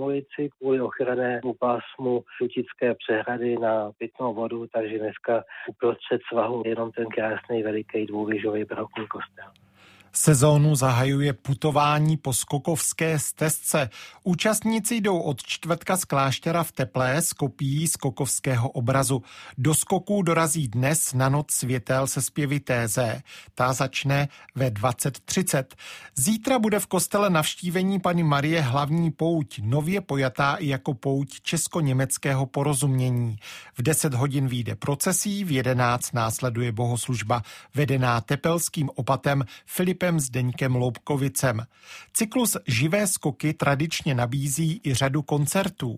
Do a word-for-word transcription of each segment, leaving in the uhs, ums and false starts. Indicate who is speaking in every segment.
Speaker 1: Smolici kvůli ochrannému pásmu Šutické přehrady na pitnou vodu, takže dneska uprostřed svahu jenom ten krásný veliký dvouvěžový barokní kostel.
Speaker 2: Sezónu zahajuje putování po skokovské stezce. Účastníci jdou od čtvrtka z kláštera v Teplé s kopií skokovského obrazu. Do skoků dorazí dnes na noc světel se zpěvy Téze. Ta začne ve dvacet třicet. Zítra bude v kostele navštívení Panny Marie hlavní pouť, nově pojatá i jako pouť česko-německého porozumění. V deset hodin vyjde procesí, v jedenáct následuje bohoslužba vedená tepelským opatem Filipem Zdeňkem Loubkovicem. Cyklus Živé skoky tradičně nabízí i řadu koncertů.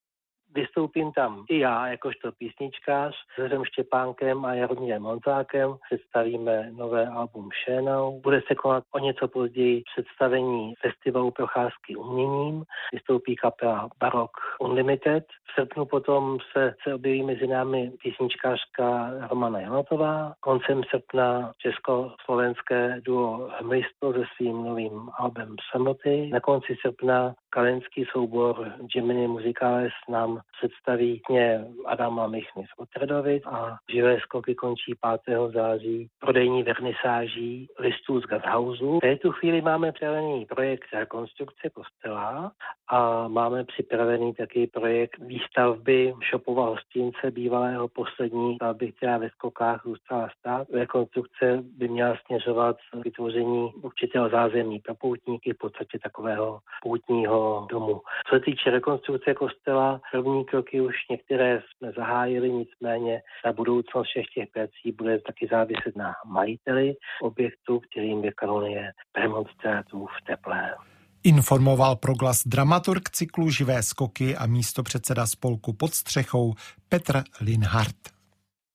Speaker 1: Vystoupím tam i já, jakožto písničkář, s Řadem Štěpánkem a Jaromírem Honzákem. Představíme nové album Šénou. Bude se konat o něco později představení festivalu Procházky uměním. Vystoupí kapela Barok Unlimited. V srpnu potom se, se objeví mezi námi písničkářka Romana Janotová. Koncem srpna československé duo Hmysto se svým novým albem Samoty. Na konci srpna kalenský soubor Gemini Musicales nám představí mě Adama Michny z Otradovic a Živé skoky končí pátého září prodejní vernisáží listů z Gashausu. V této chvíli máme připravený projekt rekonstrukce kostela a máme připravený taky projekt výstavby shopova hostince bývalého poslední stavby, která ve skokách zůstala stát. Rekonstrukce by měla směřovat vytvoření určitého zázemí pro poutníky, v podstatě takového poutního domu. Co se týče rekonstrukce kostela, první kroky už některé jsme zahájili, nicméně ta budoucnost všech těch prací bude taky záviset na majiteli objektu, kterým je kanonie premonstrátů v Teplé.
Speaker 2: Informoval Proglas dramaturg cyklu Živé skoky a místopředseda spolku Pod střechou Petr Linhart.